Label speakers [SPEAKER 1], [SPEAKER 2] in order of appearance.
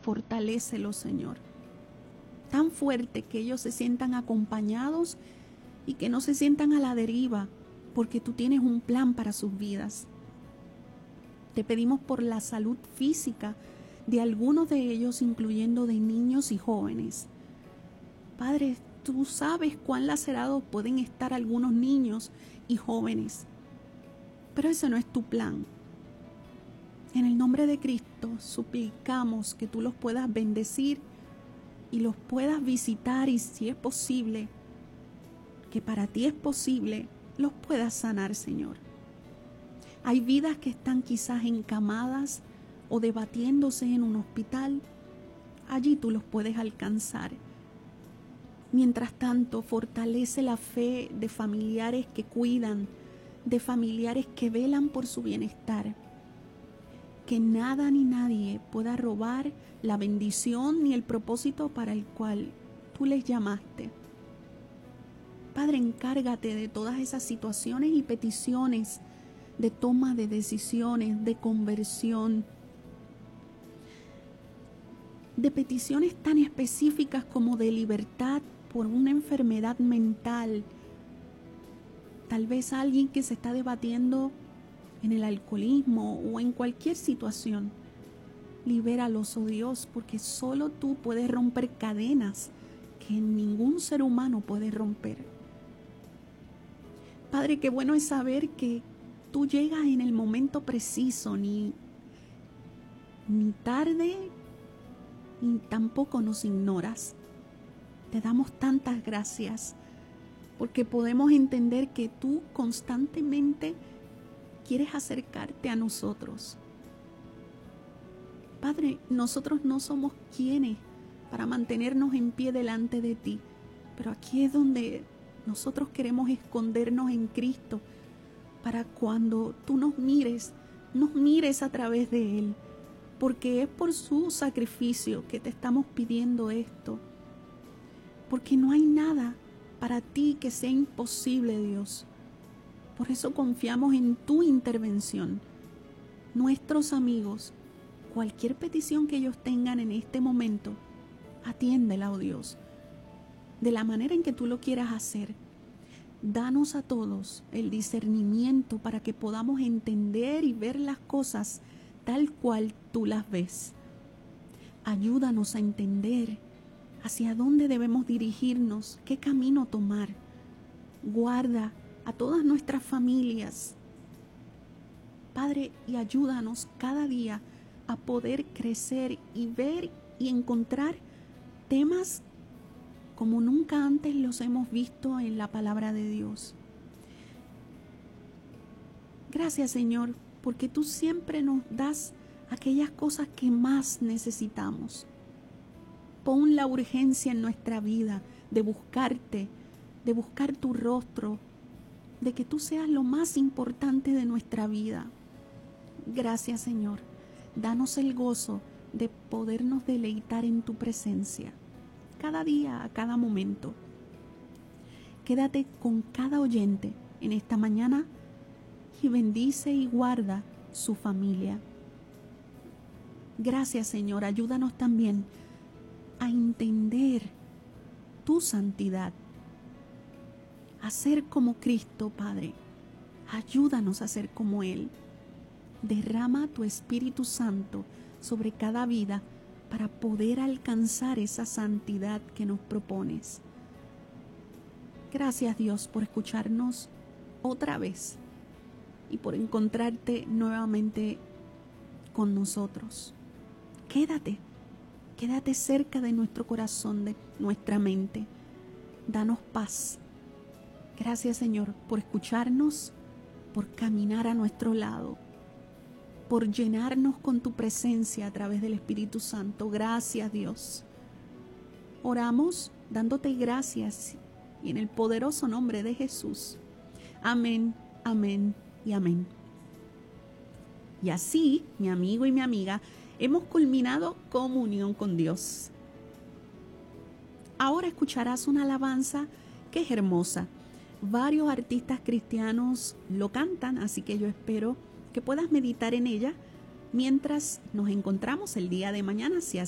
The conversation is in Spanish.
[SPEAKER 1] fortalécelos, Señor. Tan fuerte que ellos se sientan acompañados y que no se sientan a la deriva, porque tú tienes un plan para sus vidas. Te pedimos por la salud física de algunos de ellos, incluyendo de niños y jóvenes. Padre, tú sabes cuán lacerados pueden estar algunos niños y jóvenes, pero ese no es tu plan. En el nombre de Cristo suplicamos que tú los puedas bendecir y los puedas visitar, y si es posible, que para ti es posible, los puedas sanar, Señor. Hay vidas que están quizás encamadas o debatiéndose en un hospital. Allí tú los puedes alcanzar. Mientras tanto, fortalece la fe de familiares que cuidan, de familiares que velan por su bienestar. Que nada ni nadie pueda robar la bendición ni el propósito para el cual tú les llamaste. Padre, encárgate de todas esas situaciones y peticiones de toma de decisiones, de conversión, de peticiones tan específicas como de libertad por una enfermedad mental. Tal vez alguien que se está debatiendo en el alcoholismo o en cualquier situación. Libéralos, oh Dios, porque solo tú puedes romper cadenas que ningún ser humano puede romper. Padre, qué bueno es saber que tú llegas en el momento preciso, ni tarde, ni tampoco nos ignoras. Te damos tantas gracias porque podemos entender que tú constantemente quieres acercarte a nosotros. Padre, nosotros no somos quienes para mantenernos en pie delante de ti, pero aquí es donde nosotros queremos escondernos en Cristo para cuando tú nos mires a través de Él, porque es por su sacrificio que te estamos pidiendo esto, porque no hay nada para ti que sea imposible, Dios. Por eso confiamos en tu intervención. Nuestros amigos, cualquier petición que ellos tengan en este momento, atiéndela, oh Dios, de la manera en que tú lo quieras hacer. Danos a todos el discernimiento para que podamos entender y ver las cosas tal cual tú las ves. Ayúdanos a entender hacia dónde debemos dirigirnos, qué camino tomar. Guarda a todas nuestras familias, Padre, y ayúdanos cada día a poder crecer y ver y encontrar temas como nunca antes los hemos visto en la palabra de Dios. Gracias, Señor, porque tú siempre nos das aquellas cosas que más necesitamos. Pon la urgencia en nuestra vida de buscarte, de buscar tu rostro, de que tú seas lo más importante de nuestra vida. Gracias, Señor. Danos el gozo de podernos deleitar en tu presencia, cada día, a cada momento. Quédate con cada oyente en esta mañana y bendice y guarda su familia. Gracias, Señor. Ayúdanos también a entender tu santidad, a ser como Cristo, Padre. Ayúdanos a ser como Él. Derrama tu Espíritu Santo sobre cada vida para poder alcanzar esa santidad que nos propones. Gracias, Dios, por escucharnos otra vez y por encontrarte nuevamente con nosotros. Quédate cerca de nuestro corazón, de nuestra mente. Danos paz. Gracias, Señor, por escucharnos, por caminar a nuestro lado, por llenarnos con tu presencia a través del Espíritu Santo. Gracias, Dios. Oramos dándote gracias y en el poderoso nombre de Jesús. Amén, amén y amén. Y así, mi amigo y mi amiga, hemos culminado comunión con Dios. Ahora escucharás una alabanza que es hermosa. Varios artistas cristianos lo cantan, así que yo espero que puedas meditar en ella mientras nos encontramos el día de mañana, si así